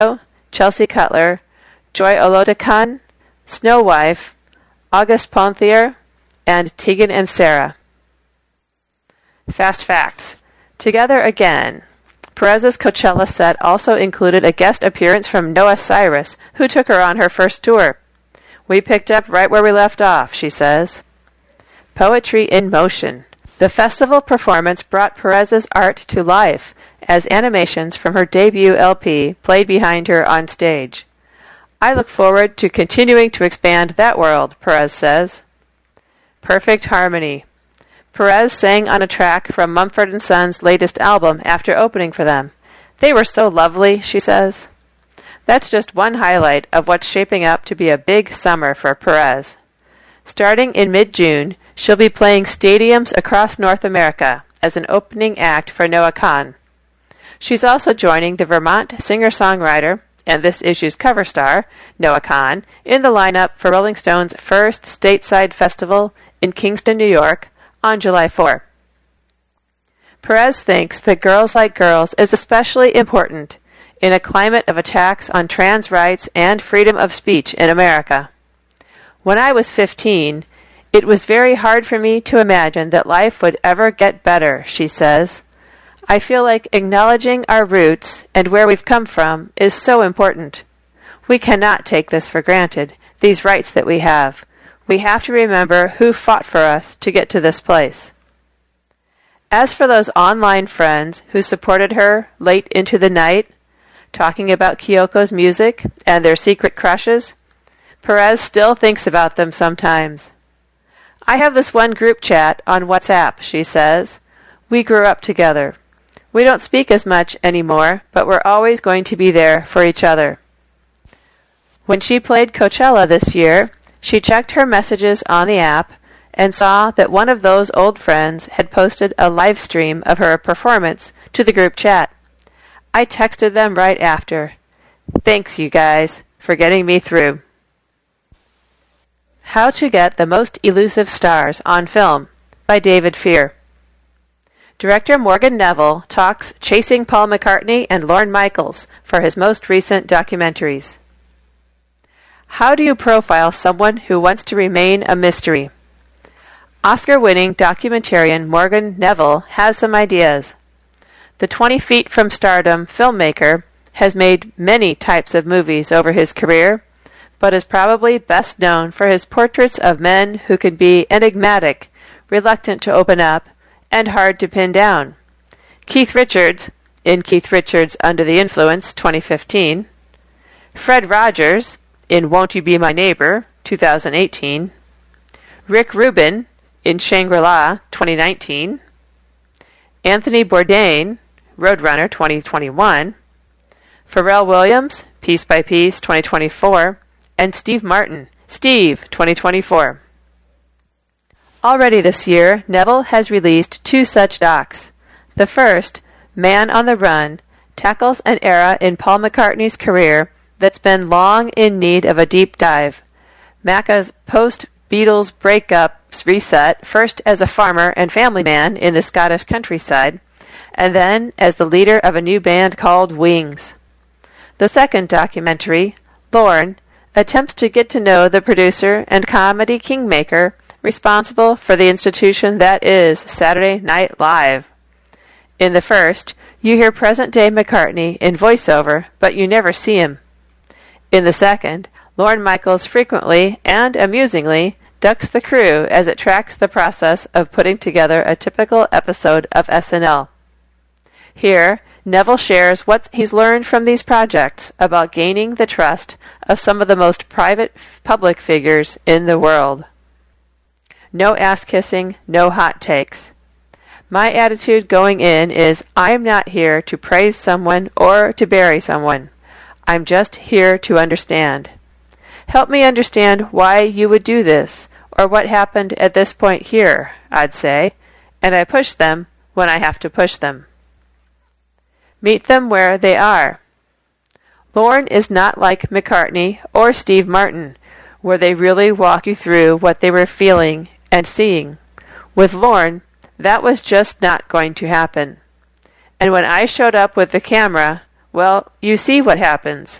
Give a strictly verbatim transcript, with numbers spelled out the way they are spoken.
Chelsea Cutler, Joy Olodokun, Snow Wife, August Ponthier, and Tegan and Sara. Fast facts. Together Again. Perez's Coachella set also included a guest appearance from Noah Cyrus, who took her on her first tour. We picked up right where we left off, she says. Poetry in Motion. The festival performance brought Perez's art to life as animations from her debut L P played behind her on stage. I look forward to continuing to expand that world, Perez says. Perfect Harmony. Perez sang on a track from Mumford and Sons' latest album after opening for them. They were so lovely, she says. That's just one highlight of what's shaping up to be a big summer for Perez. Starting in mid-June, she'll be playing stadiums across North America as an opening act for Noah Kahan. She's also joining the Vermont singer-songwriter and this issue's cover star, Noah Kahan, in the lineup for Rolling Stone's first stateside festival in Kingston, New York, on July fourth. Perez thinks that Girls Like Girls is especially important in a climate of attacks on trans rights and freedom of speech in America. When I was fifteen, it was very hard for me to imagine that life would ever get better, she says. I feel like acknowledging our roots and where we've come from is so important. We cannot take this for granted, these rights that we have. We have to remember who fought for us to get to this place. As for those online friends who supported her late into the night, talking about Kyoko's music and their secret crushes, Perez still thinks about them sometimes. I have this one group chat on WhatsApp, she says. We grew up together. We don't speak as much anymore, but we're always going to be there for each other. When she played Coachella this year, she checked her messages on the app and saw that one of those old friends had posted a live stream of her performance to the group chat. I texted them right after. Thanks, you guys, for getting me through. How to Get the Most Elusive Stars on Film by David Fear. Director Morgan Neville talks Chasing Paul McCartney and Lorne Michaels for his most recent documentaries. How do you profile someone who wants to remain a mystery? Oscar-winning documentarian Morgan Neville has some ideas. The twenty feet from stardom filmmaker has made many types of movies over his career, but is probably best known for his portraits of men who can be enigmatic, reluctant to open up, and hard to pin down. Keith Richards, in Keith Richards Under the Influence, twenty fifteen. Fred Rogers, in Won't You Be My Neighbor, two thousand eighteen. Rick Rubin, in Shangri-La, twenty nineteen. Anthony Bourdain, Roadrunner, twenty twenty-one. Pharrell Williams, Piece by Piece, twenty twenty-four. And Steve Martin, Steve, twenty twenty-four. Already this year, Neville has released two such docs. The first, Man on the Run, tackles an era in Paul McCartney's career that's been long in need of a deep dive. Macca's post-Beatles breakup reset, first as a farmer and family man in the Scottish countryside, and then as the leader of a new band called Wings. The second documentary, Lorne, attempts to get to know the producer and comedy kingmaker responsible for the institution that is Saturday Night Live. In the first, you hear present-day McCartney in voiceover, but you never see him. In the second, Lorne Michaels frequently and amusingly ducks the crew as it tracks the process of putting together a typical episode of S N L. Here, Neville shares what he's learned from these projects about gaining the trust of some of the most private public figures in the world. No ass-kissing, no hot takes. My attitude going in is I'm not here to praise someone or to bury someone. I'm just here to understand. Help me understand why you would do this, or what happened at this point here, I'd say, and I push them when I have to push them. Meet them where they are. Lorne is not like McCartney or Steve Martin, where they really walk you through what they were feeling and seeing. With Lorne, that was just not going to happen. And when I showed up with the camera, Well, you see what happens.